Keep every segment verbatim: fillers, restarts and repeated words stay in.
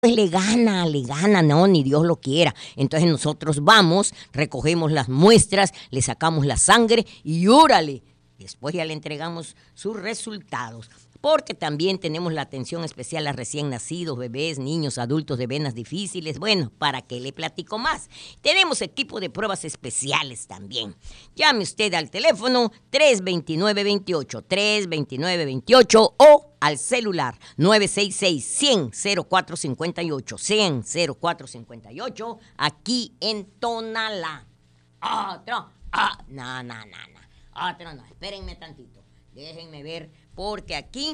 pues le gana, le gana, no, ni Dios lo quiera. Entonces nosotros vamos, recogemos las muestras, le sacamos la sangre y órale. Después ya le entregamos sus resultados. Porque también tenemos la atención especial a recién nacidos, bebés, niños, adultos de venas difíciles. Bueno, ¿para qué le platico más? Tenemos equipo de pruebas especiales también. Llame usted al teléfono tres dos nueve, veintiocho, tres dos nueve, veintiocho o al celular nueve seis seis, cien, cero cuatro cinco ocho, cien, cero cuatro cinco ocho, aquí en Tonalá. Otro, ah, no, no, no, no, otro no, espérenme tantito, déjenme ver. Porque aquí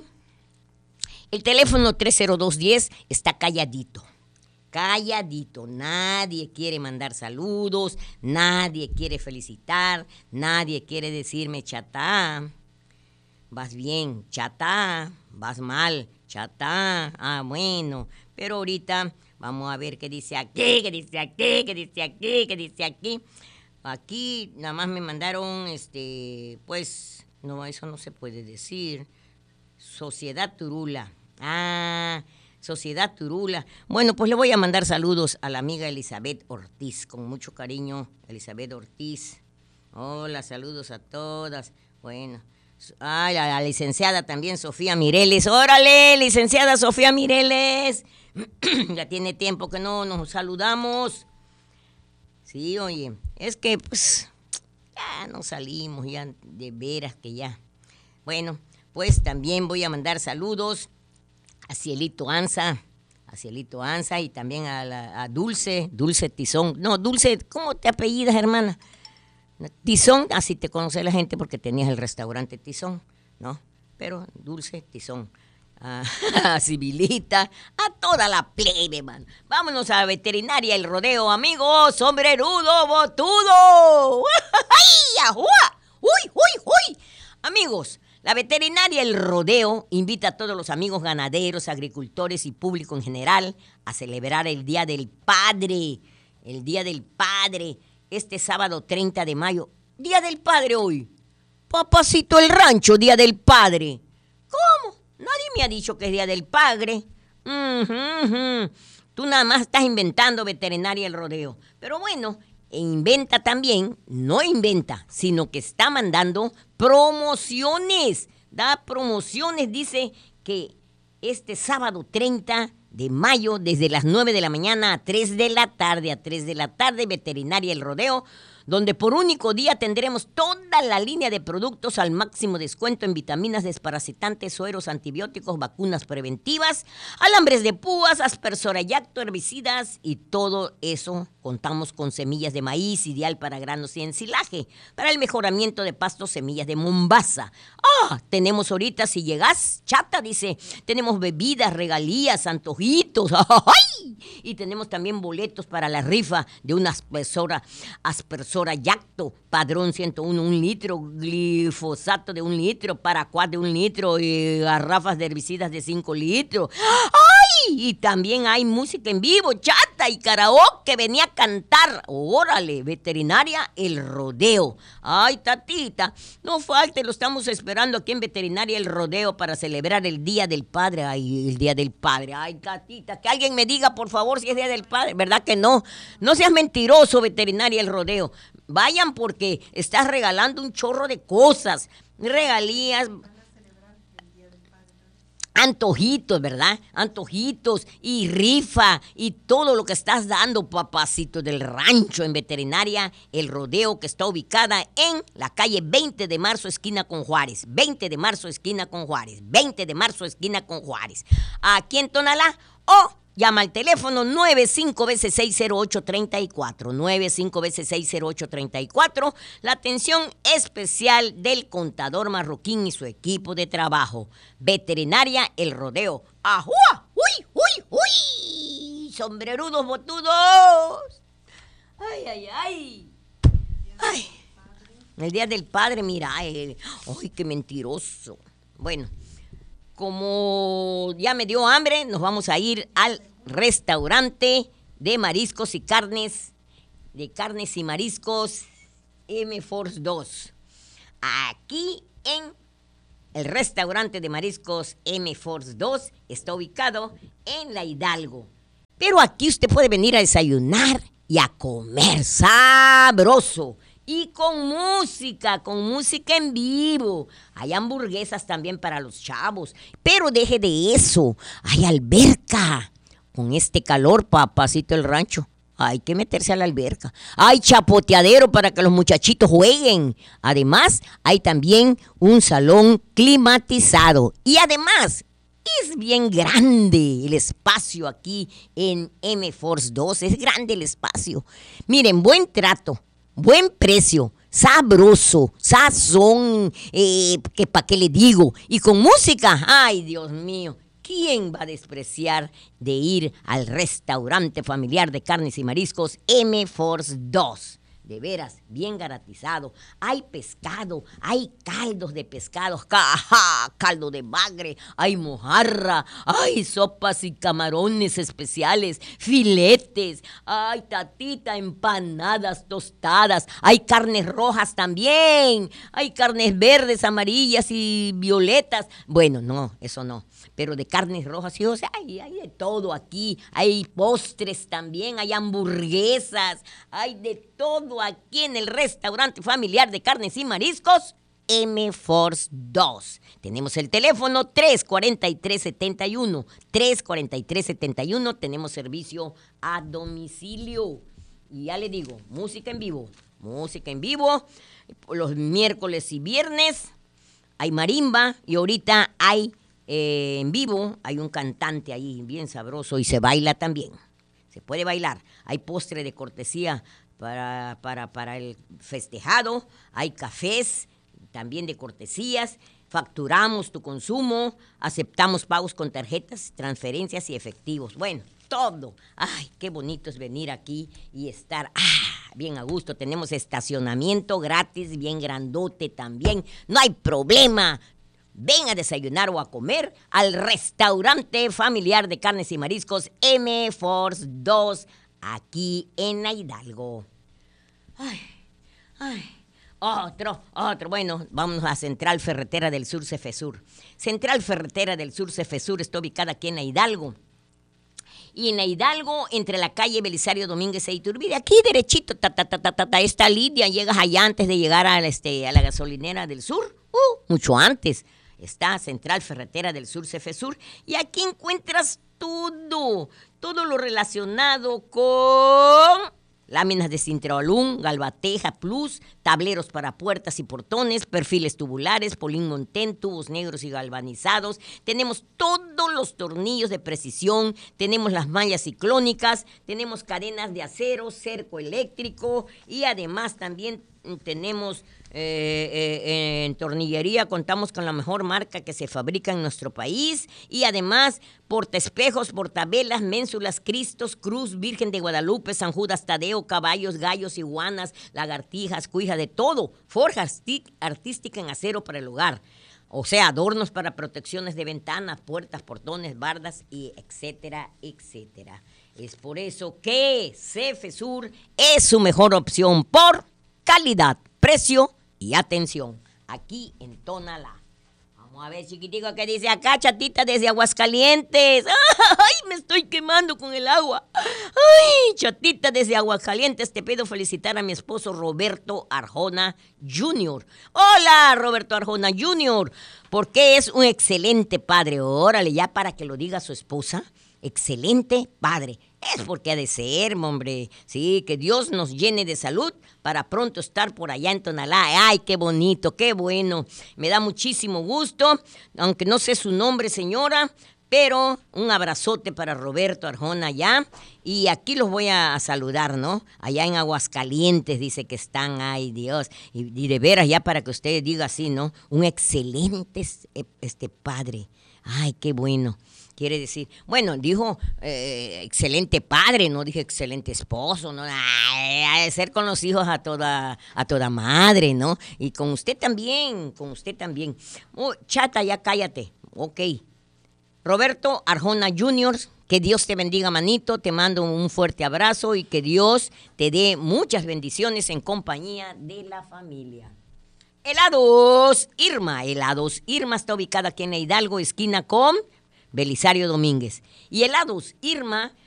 el teléfono tres cero dos diez está calladito, calladito. Nadie quiere mandar saludos, nadie quiere felicitar, nadie quiere decirme chatá, vas bien, chatá, vas mal, chatá, ah bueno. Pero ahorita vamos a ver qué dice aquí, qué dice aquí, qué dice aquí, qué dice aquí. Aquí nada más me mandaron, este, pues... No, eso no se puede decir. Sociedad Turula. Ah, Sociedad Turula. Bueno, pues le voy a mandar saludos a la amiga Elizabeth Ortiz. Con mucho cariño, Elizabeth Ortiz. Hola, saludos a todas. Bueno. Ah, la, la licenciada también, Sofía Mireles. ¡Órale, licenciada Sofía Mireles! Ya tiene tiempo que no nos saludamos. Sí, oye, es que pues... Ya no salimos, ya de veras que ya. Bueno, pues también voy a mandar saludos a Cielito Anza, a Cielito Anza y también a, la, a Dulce, Dulce Tizón. No, Dulce, ¿cómo te apellidas, hermana? Tizón, así te conoce la gente porque tenías el restaurante Tizón, ¿no? Pero Dulce Tizón. A, a Civilita, a toda la plebe, man. Vámonos a la veterinaria El Rodeo, amigos. Sombrerudo, botudo. ¡Ay, ajúa! ¡Uy, uy, uy! Amigos, la veterinaria El Rodeo invita a todos los amigos ganaderos, agricultores y público en general a celebrar el Día del Padre. El Día del Padre, este sábado treinta de mayo. Día del Padre hoy. Papacito el rancho, Día del Padre. ¿Cómo? Nadie me ha dicho que es Día del Padre. Uh-huh, uh-huh. Tú nada más estás inventando, veterinaria El Rodeo. Pero bueno, inventa también, no inventa, sino que está mandando promociones. Da promociones, dice que este sábado treinta de mayo, desde las nueve de la mañana a tres de la tarde, a tres de la tarde, veterinaria El Rodeo, donde por único día tendremos toda la línea de productos al máximo descuento en vitaminas desparasitantes, sueros, antibióticos, vacunas preventivas, alambres de púas, aspersora yacto, herbicidas y todo eso. Contamos con semillas de maíz, ideal para granos y ensilaje, para el mejoramiento de pastos, semillas de Mombasa. Ah, tenemos ahorita, si llegas, chata, dice, tenemos bebidas, regalías, antojitos, ¡ay! Y tenemos también boletos para la rifa de una aspersora, aspersora Yacto, padrón ciento uno, un litro, glifosato de un litro, paraquat de un litro y garrafas de herbicidas de cinco litros. ¡Ay! Y también hay música en vivo, chata, y karaoke, venía a cantar. Órale, veterinaria El Rodeo. Ay, tatita, no falte, lo estamos esperando aquí en veterinaria El Rodeo para celebrar el Día del Padre. Ay, el Día del Padre. Ay, tatita, que alguien me diga, por favor, si es Día del Padre. ¿Verdad que no? No seas mentiroso, veterinaria El Rodeo. Vayan porque estás regalando un chorro de cosas, regalías, antojitos, ¿verdad? Antojitos y rifa y todo lo que estás dando, papacito del rancho, en veterinaria El Rodeo, que está ubicada en la calle veinte de marzo, esquina con Juárez. veinte de marzo, esquina con Juárez. veinte de marzo, esquina con Juárez. Aquí en Tonalá o llama al teléfono nueve cinco veces seis cero ocho treinta y cuatro, nueve cinco veces seis cero ocho treinta y cuatro, la atención especial del contador Marroquín y su equipo de trabajo. Veterinaria El Rodeo. ¡Ajúa! ¡Uy, uy, uy! ¡Sombrerudos botudos! ¡Ay, ay, ay! ¡Ay! El Día del Padre, mira, eh, ¡ay, qué mentiroso! Bueno, como ya me dio hambre, nos vamos a ir al restaurante de mariscos y carnes, de carnes y mariscos M Force dos. Aquí en el restaurante de mariscos M Force dos está ubicado en La Hidalgo. Pero aquí usted puede venir a desayunar y a comer sabroso. Y con música, con música en vivo. Hay hamburguesas también para los chavos. Pero deje de eso. Hay alberca. Con este calor, papacito el rancho, hay que meterse a la alberca. Hay chapoteadero para que los muchachitos jueguen. Además, hay también un salón climatizado. Y además, es bien grande el espacio aquí en M-Force dos. Es grande el espacio. Miren, buen trato. Buen precio, sabroso, sazón, eh, que pa' qué le digo, y con música, ay Dios mío, ¿quién va a despreciar de ir al restaurante familiar de carnes y mariscos M-Force dos? De veras, bien garantizado. Hay pescado, hay caldos de pescados, ¡ja! Caldo de bagre, hay mojarra, hay sopas y camarones especiales, filetes, hay tatita, empanadas, tostadas, hay carnes rojas también, hay carnes verdes, amarillas y violetas. Bueno, no, eso no, pero de carnes rojas, sí, o sea, hay, hay de todo aquí. Hay postres también, hay hamburguesas, hay de todo aquí en el restaurante familiar de carnes y mariscos M-Force dos. Tenemos el teléfono tres cuatro tres, siete uno, tres cuatro tres, siete uno. Tenemos servicio a domicilio. Y ya le digo, música en vivo, música en vivo, los miércoles y viernes hay marimba y ahorita hay eh, en vivo, hay un cantante ahí bien sabroso y se baila también. Se puede bailar. Hay postre de cortesía Para, para, para el festejado, hay cafés también de cortesías, facturamos tu consumo, aceptamos pagos con tarjetas, transferencias y efectivos. Bueno, todo. Ay, qué bonito es venir aquí y estar ah, bien a gusto. Tenemos estacionamiento gratis, bien grandote también. No hay problema. Ven a desayunar o a comer al restaurante familiar de carnes y mariscos M-Force dos. Aquí en la Hidalgo. Ay, ay, otro, otro. Bueno, vámonos a Central Ferretera del Sur, Cefesur. Central Ferretera del Sur, Cefesur está ubicada aquí en la Hidalgo. Y en la Hidalgo, entre la calle Belisario Domínguez e Iturbide, aquí derechito, ta, ta, ta, ta, ta, ta, esta Lidia, llegas allá antes de llegar a, este, a la gasolinera del Sur, uh, mucho antes. Está Central Ferretera del Sur, Cefesur, y aquí encuentras todo, todo lo relacionado con láminas de Sintralum, Galvateja Plus, tableros para puertas y portones, perfiles tubulares, Polín Montén, tubos negros y galvanizados. Tenemos todos los tornillos de precisión, tenemos las mallas ciclónicas, tenemos cadenas de acero, cerco eléctrico y además también tenemos eh, eh, en tornillería, contamos con la mejor marca que se fabrica en nuestro país y además portaespejos, portavelas, ménsulas, cristos, cruz, Virgen de Guadalupe, San Judas Tadeo, caballos, gallos, iguanas, lagartijas, cuija, de todo, forja artística en acero para el hogar. O sea, adornos para protecciones de ventanas, puertas, portones, bardas, y etcétera, etcétera. Es por eso que Cefesur es su mejor opción por calidad, precio y atención. Aquí en Tonalá. Vamos a ver, chiquitico, ¿qué dice acá, chatita desde Aguascalientes? ¡Ay, me estoy quemando con el agua! ¡Ay, chatita desde Aguascalientes! Te pido felicitar a mi esposo Roberto Arjona junior Hola, Roberto Arjona junior Porque es un excelente padre. Órale, ya para que lo diga su esposa. Excelente padre. Es porque ha de ser, hombre. Sí, que Dios nos llene de salud para pronto estar por allá en Tonalá. Ay, qué bonito, qué bueno. Me da muchísimo gusto, aunque no sé su nombre, señora, pero un abrazote para Roberto Arjona allá. Y aquí los voy a saludar, ¿no? Allá en Aguascalientes dice que están, ay Dios. Y, y de veras, ya para que usted diga así, ¿no? Un excelente este padre. Ay, qué bueno. Quiere decir, bueno, dijo eh, excelente padre, no dije excelente esposo, no, ha de ser con los hijos a toda, a toda madre, ¿no? Y con usted también, con usted también. Oh, chata, ya cállate, ok. Roberto Arjona junior, que Dios te bendiga, manito, te mando un fuerte abrazo y que Dios te dé muchas bendiciones en compañía de la familia. Helados Irma, Helados Irma está ubicada aquí en la Hidalgo, esquina con Belisario Domínguez. Y Helados Irma,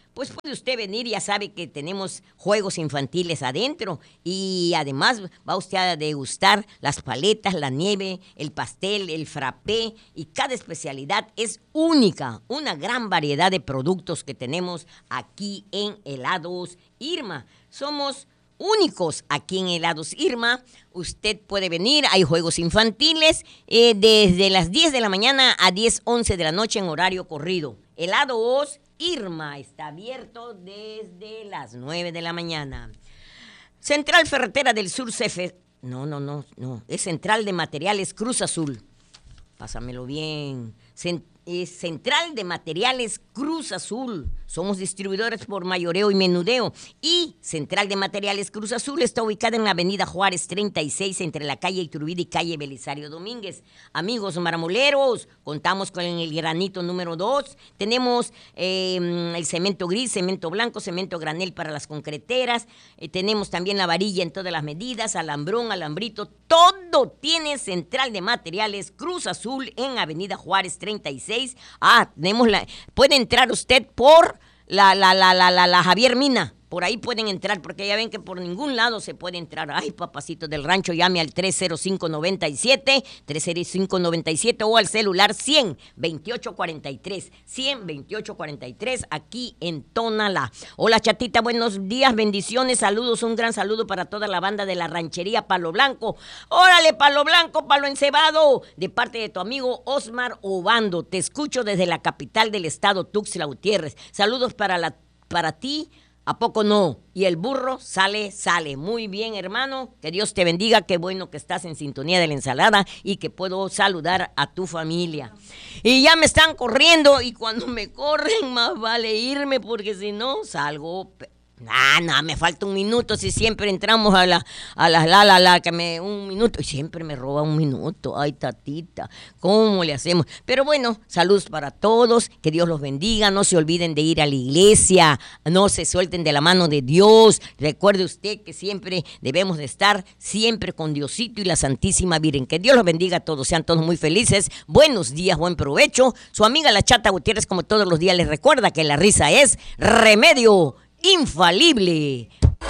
pues puede usted venir, ya sabe que tenemos juegos infantiles adentro y además va usted a degustar las paletas, la nieve, el pastel, el frappé y cada especialidad es única, una gran variedad de productos que tenemos aquí en Helados Irma. Somos únicos aquí en Helados Irma. Usted puede venir, hay juegos infantiles eh, desde las diez de la mañana a diez, once de la noche en horario corrido. Helados Irma está abierto desde las nueve de la mañana. Central Ferretera del Sur, C F... No, no, no, no. Es Central de Materiales Cruz Azul. Pásamelo bien. Cent... Es Central de Materiales Cruz Azul. Somos distribuidores por mayoreo y menudeo. Y Central de Materiales Cruz Azul está ubicada en la avenida Juárez treinta y seis, entre la calle Iturbide y calle Belisario Domínguez. Amigos marmoleros, contamos con el granito número dos. Tenemos eh, el cemento gris, cemento blanco, cemento granel para las concreteras. Eh, tenemos también la varilla en todas las medidas, alambrón, alambrito. Todo tiene Central de Materiales Cruz Azul en avenida Juárez treinta y seis. Ah, tenemos la... Puede entrar usted por la, la, la, la, la, la Javier Mina. Por ahí pueden entrar, porque ya ven que por ningún lado se puede entrar. Ay, papacito del rancho, llame al tres cero cinco, nueve siete, tres cero cinco, nueve siete o al celular cien, veintiocho cuarenta y tres, cien, veintiocho cuarenta y tres, aquí en Tonalá. Hola, Chatita, buenos días, bendiciones, saludos, un gran saludo para toda la banda de la ranchería Palo Blanco. Órale, Palo Blanco, Palo Encebado, de parte de tu amigo Osmar Obando. Te escucho desde la capital del estado, Tuxtla Gutiérrez. Saludos para, la, para ti. ¿A poco no? Y el burro sale, sale. Muy bien, hermano. Que Dios te bendiga. Qué bueno que estás en sintonía de la ensalada y que puedo saludar a tu familia. Y ya me están corriendo y cuando me corren más vale irme porque si no salgo... Nah, nah, me falta un minuto. Si siempre entramos a la, a la, la, la, la, que me, un minuto. Y siempre me roba un minuto. Ay, tatita, ¿cómo le hacemos? Pero bueno, saludos para todos. Que Dios los bendiga. No se olviden de ir a la iglesia. No se suelten de la mano de Dios. Recuerde usted que siempre debemos de estar siempre con Diosito y la Santísima Virgen. Que Dios los bendiga a todos. Sean todos muy felices. Buenos días, buen provecho. Su amiga la Chata Gutiérrez, como todos los días, les recuerda que la risa es remedio infalible.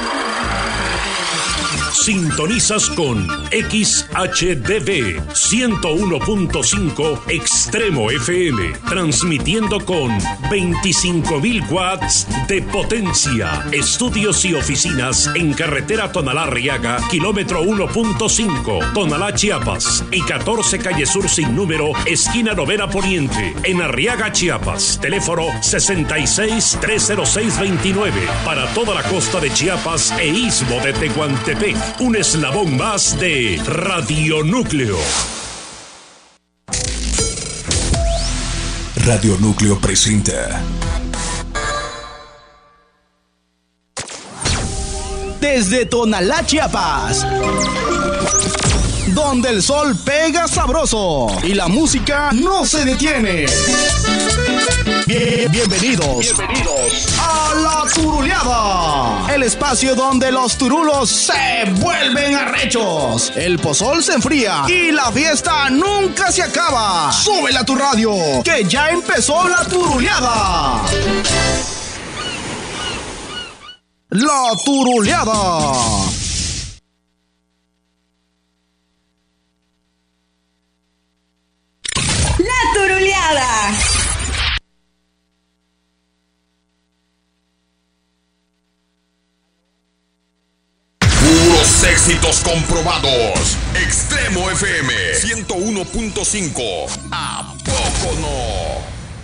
Sintonizas con X H D V ciento uno punto cinco Extremo F M, transmitiendo con veinticinco mil watts de potencia. Estudios y oficinas en carretera Tonalá-Arriaga, kilómetro uno punto cinco, Tonalá, Chiapas, y catorce calle Sur sin número, esquina Novena Poniente, en Arriaga, Chiapas. Teléfono sesenta y seis, trescientos seis, veintinueve, para toda la costa de Chiapas e istmo de Tehuantepec. Un eslabón más de Radio Núcleo. Radio Núcleo presenta Desde Tonalá, Chiapas, donde el sol pega sabroso y la música no se detiene. Bien, bienvenidos, bienvenidos a La Turuleada, el espacio donde los turulos se vuelven arrechos, el pozol se enfría y la fiesta nunca se acaba. Súbele a tu radio, que ya empezó La Turuleada. La Turuleada. La Turuleada. Puros éxitos comprobados. Extremo F M ciento uno punto cinco. ¿A poco no?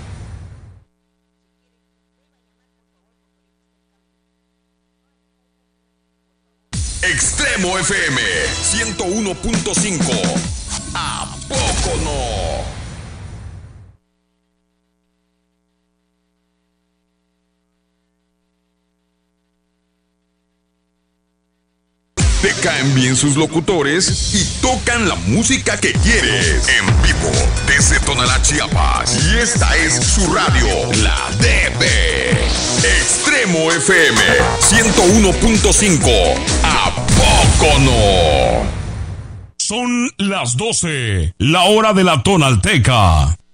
Extremo F M ciento uno punto cinco. ¿A poco no? Te caen bien sus locutores y tocan la música que quieres. En vivo desde Tonalá, Chiapas. Y esta es su radio, La D B. Extremo F M ciento uno punto cinco. ¿A poco no? Son las doce, la hora de la Tonalteca.